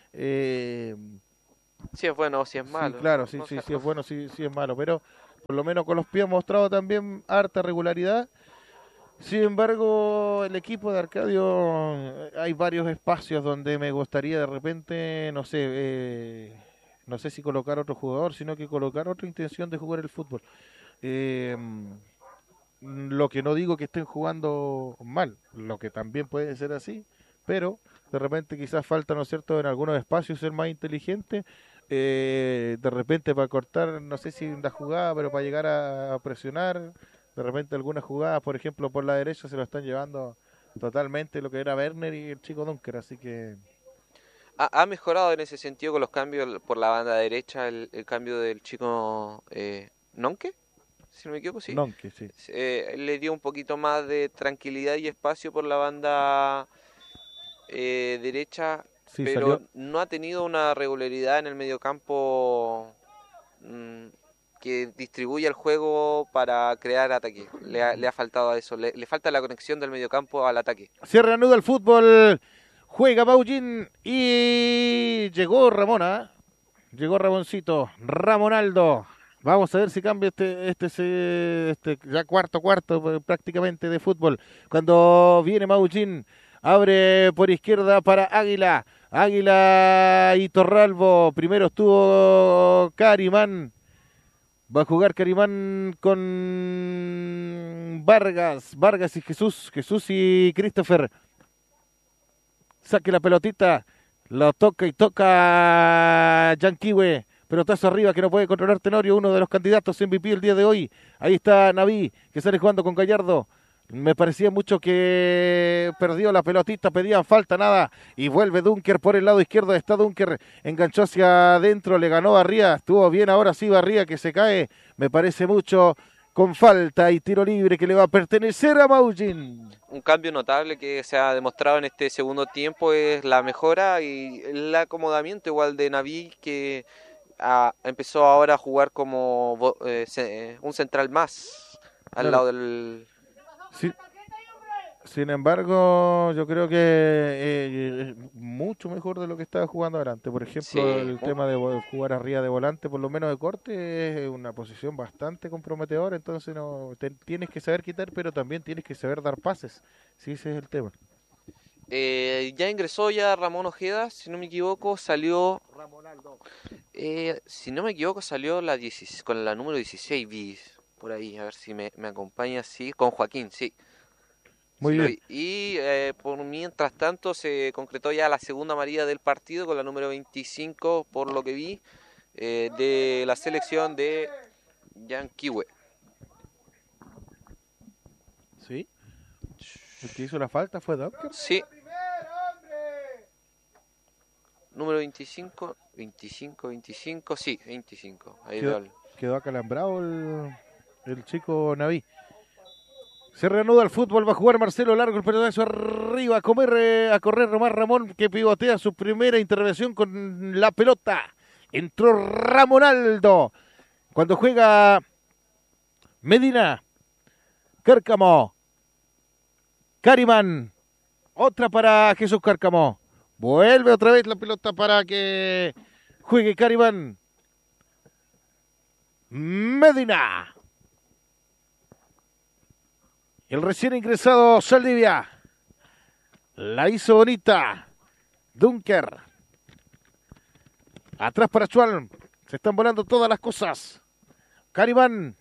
Speaker 6: si es bueno o si es malo.
Speaker 5: Sí, claro, sí es bueno, sí es malo, pero por lo menos con los pies ha mostrado también harta regularidad. Sin embargo, el equipo de Arcadio, hay varios espacios donde me gustaría de repente, no sé si colocar otro jugador, sino que colocar otra intención de jugar el fútbol. Lo que no digo que estén jugando mal, lo que también puede ser así, pero de repente quizás falta, ¿no es cierto?, en algunos espacios ser más inteligente, de repente para cortar, no sé si la jugada, pero para llegar a presionar, de repente algunas jugadas, por ejemplo, por la derecha se lo están llevando totalmente lo que era Werner y el chico Dunker, así que...
Speaker 6: Ha mejorado en ese sentido con los cambios por la banda derecha, el cambio del chico Nonque, si no me equivoco, sí.
Speaker 5: Nonque, sí.
Speaker 6: Le dio un poquito más de tranquilidad y espacio por la banda derecha,
Speaker 5: Sí,
Speaker 6: pero
Speaker 5: salió.
Speaker 6: no ha tenido una regularidad en el mediocampo que distribuya el juego para crear ataque. Le ha faltado a eso, le falta la conexión del mediocampo al ataque.
Speaker 5: Se reanuda el fútbol. Juega Maullín y llegó Ramona. Llegó Ramoncito. Ramonaldo. Vamos a ver si cambia este ya cuarto prácticamente de fútbol. Cuando viene Maullín, abre por izquierda para Águila. Águila y Torralbo. Primero estuvo Carimán. Va a jugar Carimán con Vargas. Vargas y Jesús. Jesús y Christopher. Saque la pelotita. Lo toca y toca Yanquiwe. Pelotazo arriba que no puede controlar Tenorio, uno de los candidatos MVP el día de hoy. Ahí está Naví, que sale jugando con Gallardo. Me parecía mucho que perdió la pelotita, pedían falta, nada. Y vuelve Dunker por el lado izquierdo. Está Dunker, enganchó hacia adentro, le ganó Barría. Estuvo bien ahora sí Barría, que se cae. Me parece mucho con falta y tiro libre que le va a pertenecer a Maullín.
Speaker 6: Un cambio notable que se ha demostrado en este segundo tiempo es la mejora y el acomodamiento igual de Naví, que empezó ahora a jugar como un central más al lado del...
Speaker 5: Sí. Sin embargo, yo creo que mucho mejor de lo que estaba jugando adelante. Por ejemplo,
Speaker 6: Sí.
Speaker 5: el tema de jugar arriba de volante, por lo menos de corte, es una posición bastante comprometedora. Entonces tienes que saber quitar, pero también tienes que saber dar pases. Sí, ese es el tema.
Speaker 6: Ya ingresó ya Ramón Ojeda, si no me equivoco, salió... si no me equivoco, salió con la número 16, vi por ahí, a ver si me acompaña, sí, con Joaquín, sí.
Speaker 5: Muy
Speaker 6: Sí,
Speaker 5: bien.
Speaker 6: y por mientras tanto se concretó ya la segunda amarilla del partido con la número 25, por lo que vi, de la selección de Yanquiwe.
Speaker 5: Sí. El que hizo la falta fue Dunker.
Speaker 6: Sí. Número 25, 25, sí, 25. Ahí
Speaker 5: Quedó acalambrado el chico Naví. Se reanuda el fútbol, va a jugar Marcelo Largo, el pelotazo arriba, a correr Román Ramón, que pivotea su primera intervención con la pelota. Entró Ramonaldo. Cuando juega Medina, Cárcamo, Carimán, otra para Jesús Cárcamo. Vuelve otra vez la pelota para que juegue Carimán. Medina. El recién ingresado Saldivia. La hizo bonita. Dunker. Atrás para Chual. Se están volando todas las cosas. Carimán.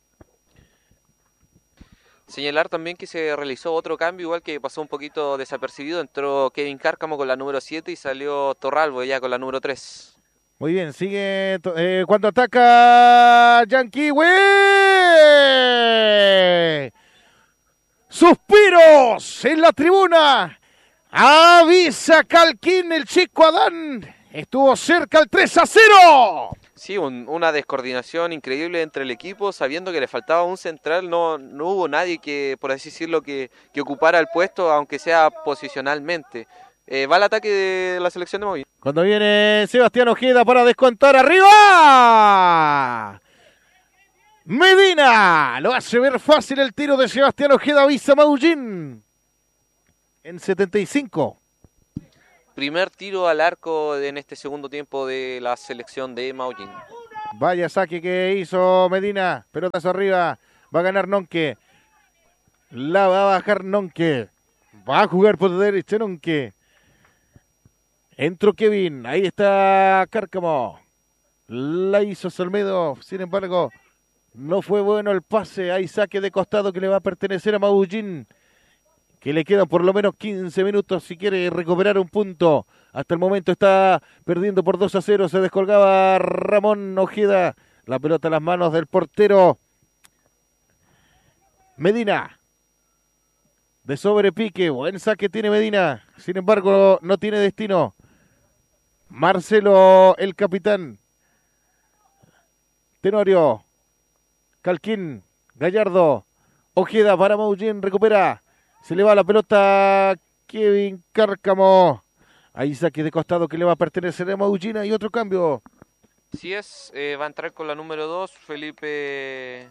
Speaker 6: Señalar también que se realizó otro cambio, igual que pasó un poquito desapercibido. Entró Kevin Cárcamo con la número 7 y salió Torralbo ya con la número 3.
Speaker 5: Muy bien, sigue cuando ataca Yanquiwe. Suspiros en la tribuna. Avisa Calquín, el chico Adán. Estuvo cerca el 3-0.
Speaker 6: Sí, una descoordinación increíble entre el equipo, sabiendo que le faltaba un central. No hubo nadie que, por así decirlo, que ocupara el puesto, aunque sea posicionalmente. Va al ataque de la selección de Maullín.
Speaker 5: Cuando viene Sebastián Ojeda para descontar arriba. Medina lo hace ver fácil el tiro de Sebastián Ojeda, avisa Maullín en 75.
Speaker 6: Primer tiro al arco en este segundo tiempo de la selección de Maullín.
Speaker 5: Vaya saque que hizo Medina, pelotazo arriba, va a ganar Nonque, la va a bajar Nonque, va a jugar por derecha Nonque. Entró Kevin, ahí está Cárcamo, la hizo Salmedo, sin embargo... No fue bueno el pase, hay saque de costado que le va a pertenecer a Maullín, que le quedan por lo menos 15 minutos si quiere recuperar un punto. Hasta el momento está perdiendo por 2-0, se descolgaba Ramón Ojeda, la pelota en las manos del portero Medina. De sobrepique, buen saque tiene Medina, sin embargo no tiene destino. Marcelo, el capitán. Tenorio. Calquín, Gallardo, Ojeda para Maullín, recupera, se le va la pelota Kevin Cárcamo, ahí saque de costado que le va a pertenecer a Maullín y otro cambio.
Speaker 6: Sí es, va a entrar con la número 2, Felipe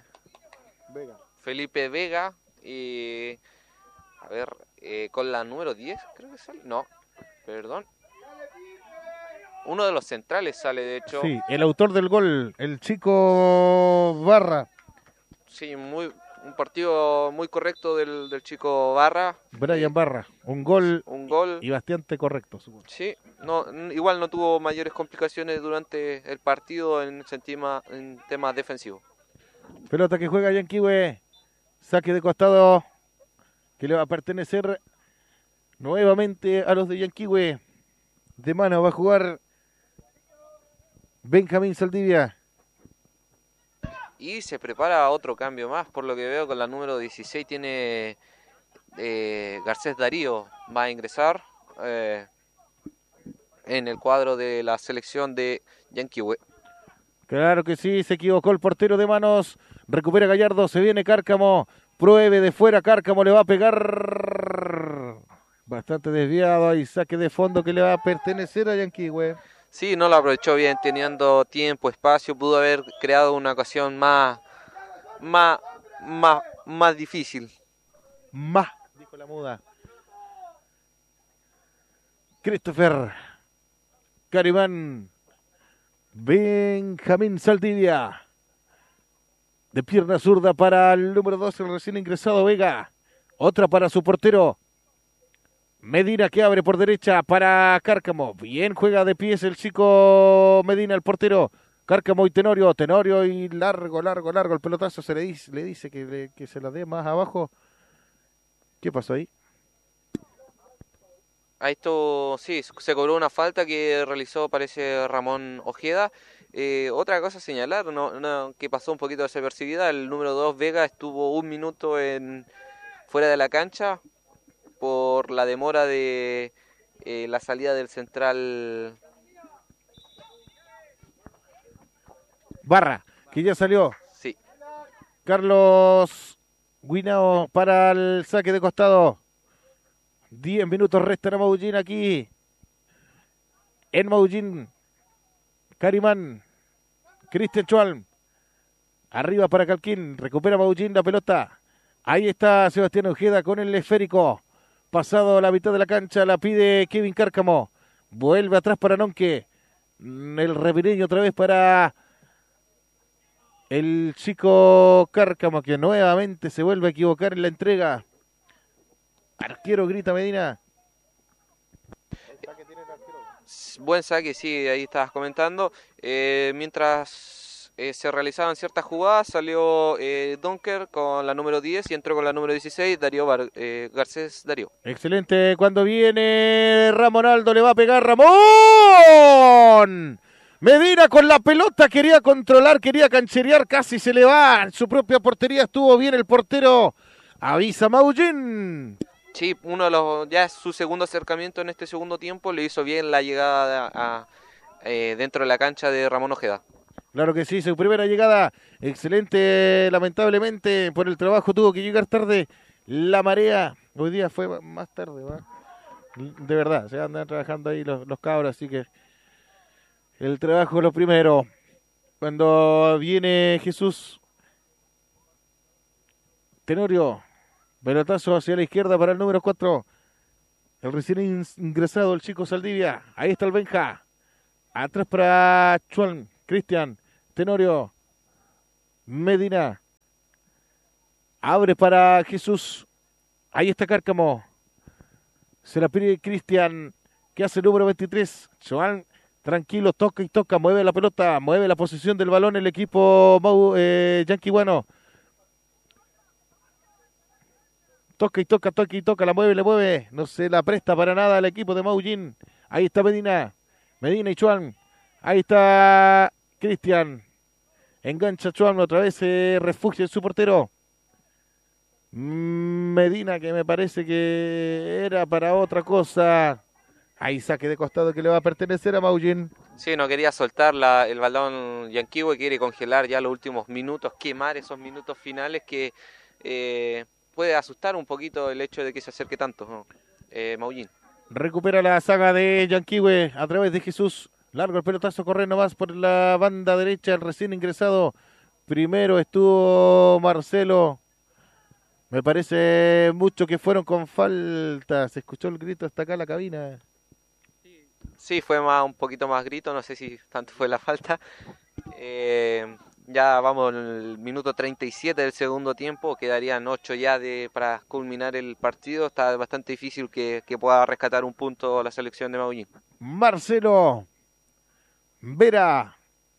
Speaker 6: Vega, y a ver, con la número 10 creo que sale, no, Perdón. Uno de los centrales sale, de hecho.
Speaker 5: Sí, el autor del gol, el chico Barra.
Speaker 6: Sí, un partido muy correcto del chico Barra.
Speaker 5: Brian Barra, un gol y bastante correcto, supongo.
Speaker 6: Sí, igual no tuvo mayores complicaciones durante el partido en temas defensivos.
Speaker 5: Pelota que juega Yanquihue, saque de costado que le va a pertenecer nuevamente a los de Yanquihue. De mano va a jugar Benjamín Saldivia.
Speaker 6: Y se prepara otro cambio más, por lo que veo con la número 16 tiene Garcés Darío, va a ingresar en el cuadro de la selección de Yanquihue.
Speaker 5: Claro que sí, se equivocó el portero de manos, recupera Gallardo, se viene Cárcamo, pruebe de fuera, Cárcamo le va a pegar bastante desviado, hay saque de fondo que le va a pertenecer a Yanquihue.
Speaker 6: Sí, no lo aprovechó bien, teniendo tiempo, espacio, pudo haber creado una ocasión más difícil.
Speaker 5: Más, dijo la muda. Christopher Carimán, Benjamín Saldivia, de pierna zurda para el número 12, el recién ingresado Vega, otra para su portero. Medina que abre por derecha para Cárcamo. Bien juega de pies el chico Medina, el portero. Cárcamo y Tenorio y largo el pelotazo. Le dice que se la dé más abajo. ¿Qué pasó ahí?
Speaker 6: Ahí esto, sí, se cobró una falta que realizó, parece, Ramón Ojeda. Otra cosa a señalar, que pasó un poquito desapercibida, el número 2 Vega estuvo 1 minuto fuera de la cancha por la demora de la salida del central
Speaker 5: Barra, que ya salió.
Speaker 6: Sí.
Speaker 5: Carlos Guinao para el saque de costado. 10 minutos restan a Maullín aquí. En Maullín, Carimán, Cristian Chualm. Arriba para Calquín, recupera Maullín la pelota. Ahí está Sebastián Ojeda con el esférico. Pasado la mitad de la cancha, la pide Kevin Cárcamo. Vuelve atrás para Nonque. El revireño otra vez para el chico Cárcamo, que nuevamente se vuelve a equivocar en la entrega. Arquero, grita Medina.
Speaker 6: Buen saque, sí, ahí estabas comentando. Mientras se realizaban ciertas jugadas, salió Dunker con la número 10 y entró con la número 16, Garcés Darío.
Speaker 5: Excelente, cuando viene Ramonaldo, le va a pegar Ramón. Medina con la pelota, quería controlar, quería cancherear, casi se le va. En su propia portería estuvo bien el portero. Avisa Maullín.
Speaker 6: Sí, ya es su segundo acercamiento en este segundo tiempo, le hizo bien la llegada dentro de la cancha de Ramón Ojeda.
Speaker 5: Claro que sí, su primera llegada, excelente, lamentablemente por el trabajo tuvo que llegar tarde la marea, hoy día fue más tarde, ¿va? De verdad, se andan trabajando ahí los cabros, así que el trabajo es lo primero. Cuando viene Jesús Tenorio, pelotazo hacia la izquierda para el número 4, el recién ingresado, el chico Saldivia, ahí está el Benja, atrás para Chuan, Cristian, Tenorio, Medina, abre para Jesús, ahí está Cárcamo, se la pide Cristian, que hace el número 23, Joan, tranquilo, toca y toca, mueve la pelota, mueve la posición del balón el equipo yanquihuano, toca y toca, la mueve, le mueve, no se la presta para nada al equipo de Maullín, ahí está Medina y Chuan, ahí está Cristian, engancha Chuan, otra vez se refugia en su portero. Medina, que me parece que era para otra cosa. Ahí saque de costado que le va a pertenecer a Maullín.
Speaker 6: Sí, no quería soltar el balón Yanquihue, quiere congelar ya los últimos minutos, quemar esos minutos finales que puede asustar un poquito el hecho de que se acerque tanto, ¿no? Maullín.
Speaker 5: Recupera la saga de Yanquihue a través de Jesús. Largo el pelotazo, corre nomás por la banda derecha, el recién ingresado. Primero estuvo Marcelo. Me parece mucho que fueron con falta. Se escuchó el grito hasta acá en la cabina.
Speaker 6: Sí, fue un poquito más grito, no sé si tanto fue la falta. Ya vamos en el minuto 37 del segundo tiempo, quedarían 8 ya para culminar el partido. Está bastante difícil que pueda rescatar un punto la selección de Maullín.
Speaker 5: Marcelo Vera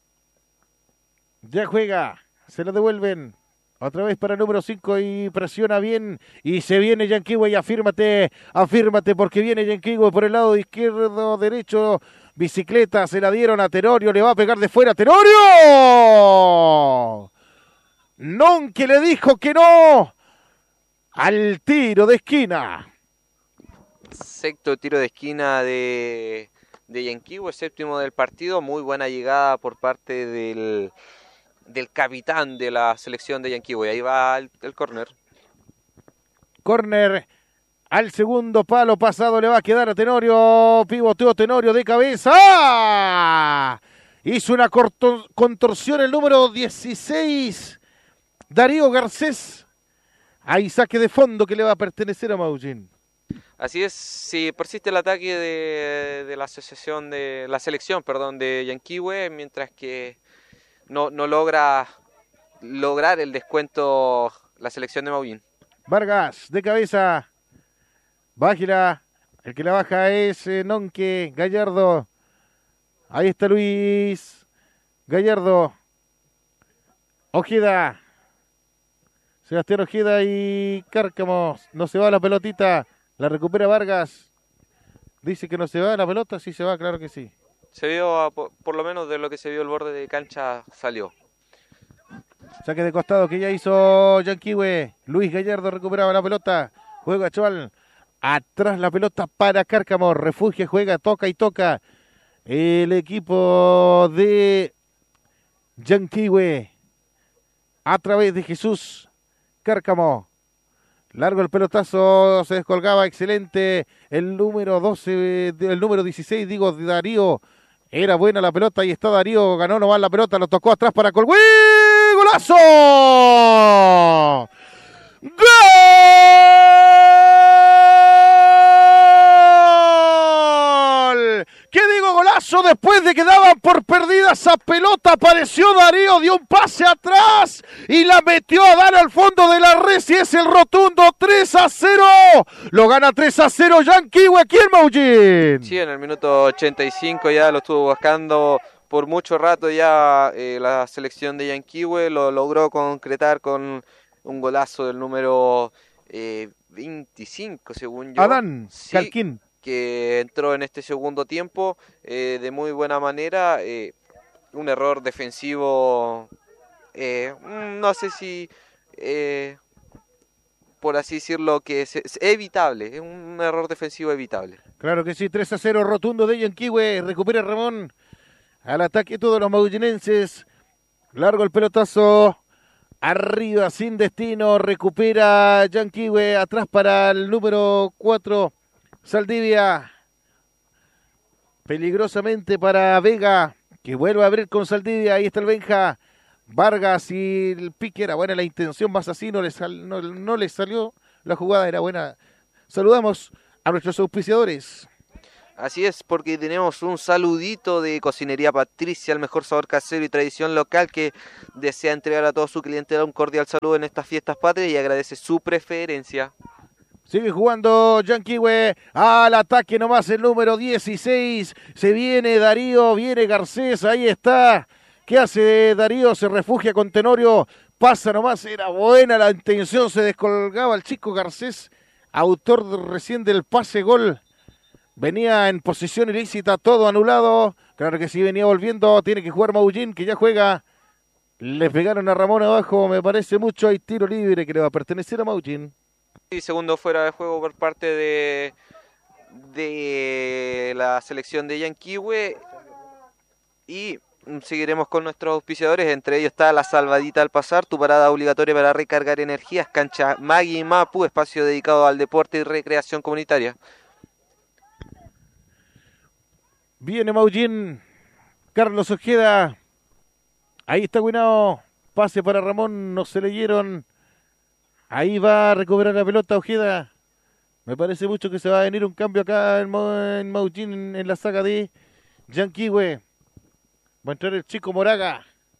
Speaker 5: ya juega, se lo devuelven. Otra vez para el número 5 y presiona bien. Y se viene Yanquihue y afírmate porque viene Yanquihue por el lado izquierdo, derecho. Bicicleta, se la dieron a Tenorio, le va a pegar de fuera. ¡Tenorio! Non que le dijo que no al tiro de esquina.
Speaker 6: Sexto tiro de esquina de Yanquihue, séptimo del partido. Muy buena llegada por parte del capitán de la selección de Yanquihue. Ahí va el córner.
Speaker 5: Córner al segundo palo pasado, le va a quedar a Tenorio. Pivoteó Tenorio de cabeza. Hizo una contorsión el número 16, Darío Garcés. Hay saque de fondo que le va a pertenecer a Maullín.
Speaker 6: Así es, si persiste el ataque de la selección de Yanquihue, mientras que no logra lograr el descuento la selección de Maullín.
Speaker 5: Vargas de cabeza, bájela, el que la baja es Nonque, Gallardo, ahí está Luis, Gallardo, Ojeda, Sebastián Ojeda y Cárcamo, no se va la pelotita, la recupera Vargas, dice que no se va la pelota, sí se va, claro que sí.
Speaker 6: Se vio, por lo menos de lo que se vio el borde de cancha, salió.
Speaker 5: Saque de costado que ya hizo Yanquihue. Luis Gallardo recuperaba la pelota. Juega Choal. Atrás la pelota para Cárcamo. Refugia, juega, toca y toca. El equipo de Yanquihue. A través de Jesús Cárcamo. Largo el pelotazo. Se descolgaba. Excelente. El número 12, el número 16, digo, de Darío. Era buena la pelota. Ahí está Darío. Ganó nomás la pelota. Lo tocó atrás para Colgüí. ¡Golazo! ¡Gol! ¿Qué digo golazo? Después de que daban por perdida esa pelota, apareció Darío, dio un pase atrás y la metió a dar al fondo de la red y es el rotundo 3-0. Lo gana 3-0 Yanquihue aquí en Maullín.
Speaker 6: Sí, en el minuto 85 ya lo estuvo buscando por mucho rato ya la selección de Yanquihue, lo logró concretar con un golazo del número 25, según yo.
Speaker 5: Adán
Speaker 6: sí,
Speaker 5: Calquín.
Speaker 6: Que entró en este segundo tiempo de muy buena manera. Un error defensivo, no sé si, por así decirlo, que es evitable, es un error defensivo evitable.
Speaker 5: Claro que sí, 3-0 rotundo de Yanquihue, recupera Ramón. Al ataque todos los maullinenses. Largo el pelotazo. Arriba sin destino. Recupera Yanquihue. Atrás para el número 4. Saldivia. Peligrosamente para Vega. Que vuelve a abrir con Saldivia. Ahí está el Benja. Vargas y el pique. Era buena la intención. Más así no le salió. La jugada era buena. Saludamos a nuestros auspiciadores.
Speaker 6: Así es, porque tenemos un saludito de Cocinería Patricia, el mejor sabor casero y tradición local, que desea entregar a todo su clientela un cordial saludo en estas fiestas patrias y agradece su preferencia.
Speaker 5: Sigue jugando Yanquihue al ataque nomás el número 16. Se viene Darío, viene Garcés, ahí está. ¿Qué hace Darío? Se refugia con Tenorio. Pasa nomás, era buena la intención, se descolgaba el chico Garcés, autor recién del pase gol. Venía en posición ilícita, todo anulado. Claro que sí, venía volviendo. Tiene que jugar Maullín, que ya juega. Le pegaron a Ramón abajo, me parece mucho. Hay tiro libre que le va a pertenecer a Maullín.
Speaker 6: Y segundo fuera de juego por parte de la selección de Yanquihue. Y seguiremos con nuestros auspiciadores. Entre ellos está La Salvadita al Pasar, tu parada obligatoria para recargar energías. Cancha Magui Mapu, espacio dedicado al deporte y recreación comunitaria.
Speaker 5: Viene Maullín, Carlos Ojeda, ahí está Guinao, pase para Ramón, no se leyeron, ahí va a recuperar la pelota Ojeda, Me parece mucho que se va a venir un cambio acá en Maullín, en la saga de Yanquihue. Va a entrar el chico Moraga.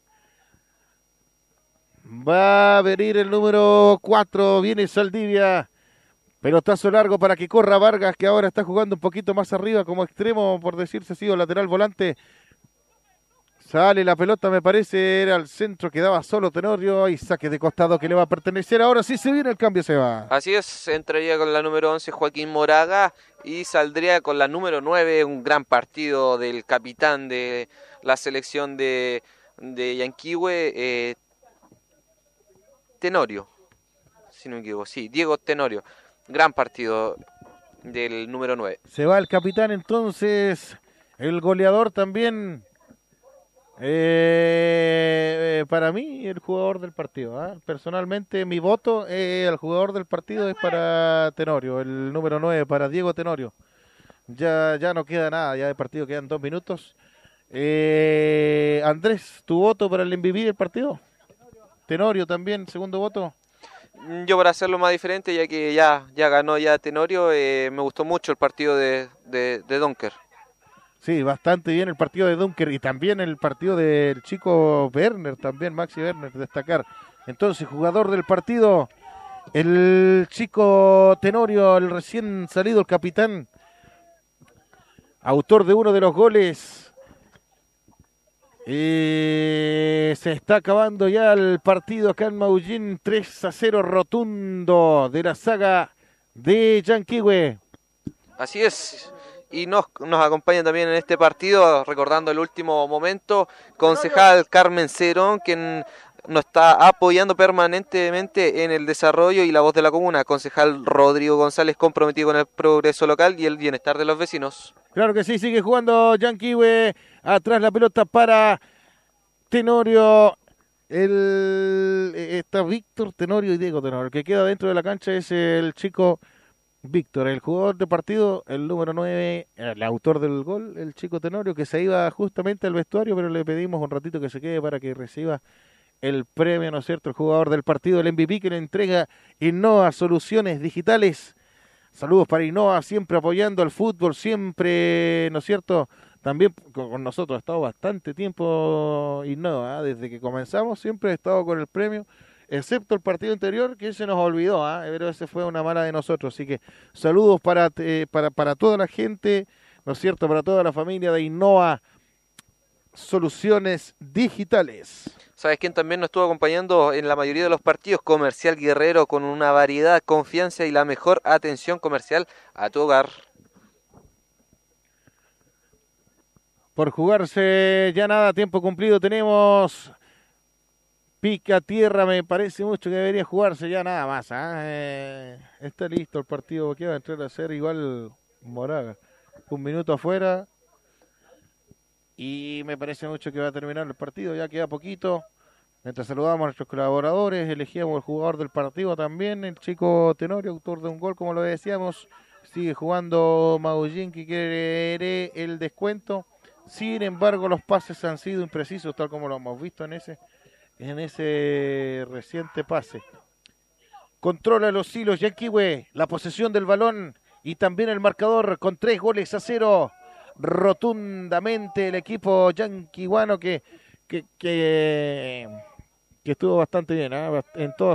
Speaker 5: Va a venir el número 4. Viene Saldivia. Pelotazo largo para que corra Vargas, que ahora está jugando un poquito más arriba como extremo, por decirse así, o lateral volante. Sale la pelota, me parece, era al centro, quedaba solo Tenorio y saque de costado que le va a pertenecer. Ahora sí se viene el cambio, se va.
Speaker 6: Así es, entraría con la número 11 Joaquín Moraga y saldría con la número 9, un gran partido del capitán de la selección de Yanquihue, Tenorio, si no me equivoco, sí, Diego Tenorio. Gran partido del número 9.
Speaker 5: Se va el capitán entonces, el goleador también. Para mí, el jugador del partido. Personalmente, mi voto al jugador del partido es para Tenorio, el número 9, para Diego Tenorio. Ya no queda nada, ya de partido quedan 2 minutos. Andrés, ¿tu voto para el MVP del partido? Tenorio también, segundo voto.
Speaker 6: Yo, para hacerlo más diferente, ya que ya ganó ya Tenorio, me gustó mucho el partido de Dunker.
Speaker 5: Sí, bastante bien el partido de Dunker y también el partido del chico Werner, también Maxi Werner, destacar. Entonces, jugador del partido, el chico Tenorio, el recién salido, el capitán, autor de uno de los goles. Se está acabando ya el partido acá en Maullín, 3-0 rotundo de la saga de Yanquihue.
Speaker 6: Así es. Y nos acompaña también en este partido, recordando el último momento, concejal Carmen Cerón, quien nos está apoyando permanentemente en el desarrollo y la voz de la comuna. Concejal Rodrigo González, comprometido con el progreso local y el bienestar de los vecinos.
Speaker 5: Claro que sí, sigue jugando Yanquihue. Atrás la pelota para Tenorio. Está Víctor Tenorio y Diego Tenorio. El que queda dentro de la cancha es el chico Víctor, el jugador de partido, el número 9, el autor del gol, el chico Tenorio, que se iba justamente al vestuario, pero le pedimos un ratito que se quede para que reciba el premio, ¿no es cierto? El jugador del partido, el MVP que le entrega Innova Soluciones Digitales. Saludos para Innova, siempre apoyando al fútbol, siempre, ¿no es cierto? También con nosotros ha estado bastante tiempo Innova, desde que comenzamos siempre ha estado con el premio. Excepto el partido anterior, que se nos olvidó, pero ese fue una mala de nosotros. Así que saludos para toda la gente, ¿no es cierto? Para toda la familia de Innova Soluciones Digitales.
Speaker 6: ¿Sabes quién también nos estuvo acompañando en la mayoría de los partidos? Comercial Guerrero, con una variedad, confianza y la mejor atención comercial a tu hogar.
Speaker 5: Por jugarse ya nada, tiempo cumplido tenemos... Pica tierra, me parece mucho que debería jugarse ya nada más. Está listo el partido, que va a entrar a ser igual Moraga. 1 minuto afuera. Y me parece mucho que va a terminar el partido, ya queda poquito. Mientras saludamos a nuestros colaboradores, elegíamos el jugador del partido también, el chico Tenorio, autor de un gol, como lo decíamos. Sigue jugando Maullín, que quiere el descuento. Sin embargo, los pases han sido imprecisos, tal como lo hemos visto en ese reciente pase. Controla los hilos Yanquihue, la posesión del balón y también el marcador con 3-0 rotundamente el equipo yanquihuano que estuvo bastante bien en todas